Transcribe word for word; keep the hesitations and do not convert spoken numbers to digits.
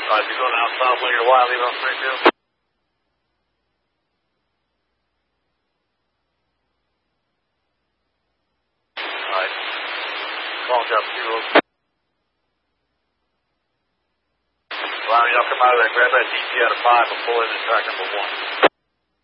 Alright, you're going out south, Linger Y, leave on Springfield. Alright. Call job zero. Allowing y'all come out of there, grab that D T out of five and pull in and track number one.